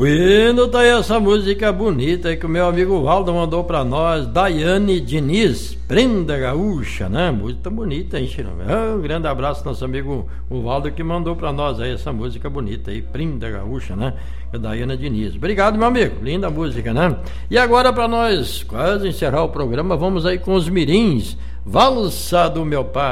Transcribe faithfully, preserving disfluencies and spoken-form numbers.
Bueno, tá aí essa música bonita aí que o meu amigo Valdo mandou pra nós, Daiane Diniz, Prenda Gaúcha, né? Música bonita, hein, Chirão? Ah, um grande abraço nosso amigo o Valdo que mandou pra nós aí essa música bonita aí, Prenda Gaúcha, né? Daiane Diniz. Obrigado, meu amigo, linda música, né? E agora pra nós quase encerrar o programa, vamos aí com os mirins, Valsa do Meu Pai.